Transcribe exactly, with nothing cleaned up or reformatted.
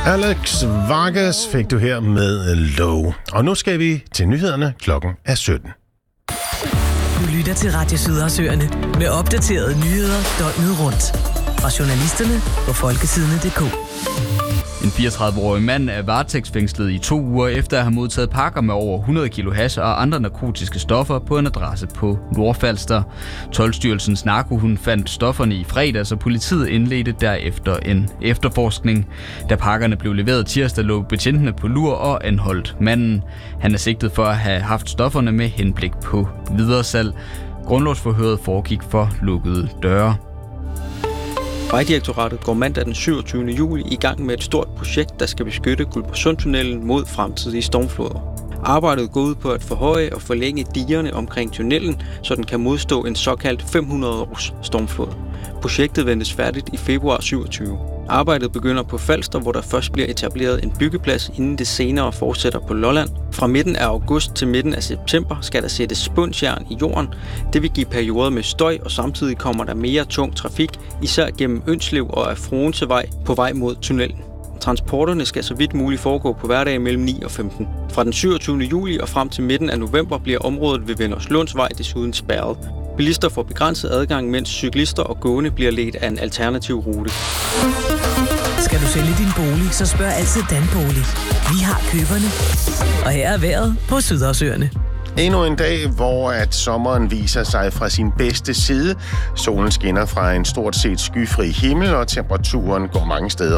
Alex Vargas fik du her med Low. Og nu skal vi til nyhederne. Klokken er sytten. Du lytter til Radio Sydersøerne med opdaterede nyheder døgnet rundt. Fra journalisterne på folketidene punktum d k. En fireogtredive-årig mand er varetægtsfængslet i to uger efter at have modtaget pakker med over hundrede kilo hash og andre narkotiske stoffer på en adresse på Nordfalster. Toldstyrelsens narkohund fandt stofferne i fredags, og politiet indledte derefter en efterforskning. Da pakkerne blev leveret tirsdag, lå betjentene på lur og anholdt manden. Han er sigtet for at have haft stofferne med henblik på videresalg. Grundlovsforhøret foregik for lukkede døre. Vejdirektoratet går mandag den syvogtyvende juli i gang med et stort projekt, der skal beskytte Guldborgsundtunnelen mod fremtidige stormfloder. Arbejdet går ud på at forhøje og forlænge digerne omkring tunnelen, så den kan modstå en såkaldt fem hundrede års stormflod. Projektet ventes færdigt i februar syvogtyve. Arbejdet begynder på Falster, hvor der først bliver etableret en byggeplads, inden det senere fortsætter på Lolland. Fra midten af august til midten af september skal der sættes spunsjern i jorden. Det vil give perioder med støj, og samtidig kommer der mere tung trafik, især gennem Ønslev og af Fruensevej på vej mod tunnelen. Transporterne skal så vidt muligt foregå på hverdage mellem ni og femten. Fra den syvogtyvende juli og frem til midten af november bliver området ved Venderslundsvej desuden spærret. Bilister får begrænset adgang, mens cyklister og gående bliver ledt af en alternativ rute. Skal du sælge din bolig, så spørg altid Danbolig. Vi har køberne. Og her er vejret på Sydersøerne. Endnu en dag, hvor at sommeren viser sig fra sin bedste side. Solen skinner fra en stort set skyfri himmel, og temperaturen går mange steder